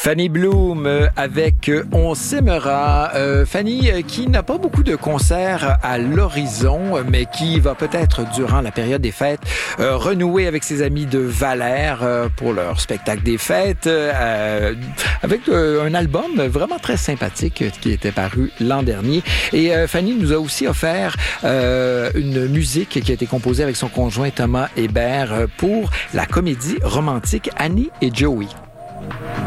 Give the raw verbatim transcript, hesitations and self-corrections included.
Fanny Bloom euh, avec euh, On s'aimera. Euh, Fanny euh, qui n'a pas beaucoup de concerts à l'horizon, euh, mais qui va peut-être, durant la période des fêtes, euh, renouer avec ses amis de Valère euh, pour leur spectacle des fêtes, euh, avec euh, un album vraiment très sympathique euh, qui était paru l'an dernier. Et euh, Fanny nous a aussi offert euh, une musique qui a été composée avec son conjoint Thomas Hébert euh, pour la comédie romantique Annie et Joey.